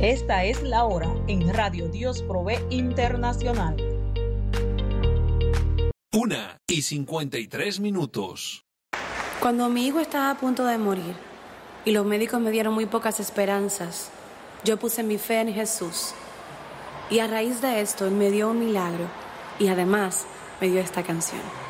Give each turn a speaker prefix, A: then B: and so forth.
A: Esta es la hora en Radio Dios Provee Internacional.
B: 1:53.
C: Cuando mi hijo estaba a punto de morir y los médicos me dieron muy pocas esperanzas, yo puse mi fe en Jesús. Y a raíz de esto, Él me dio un milagro y además me dio esta canción.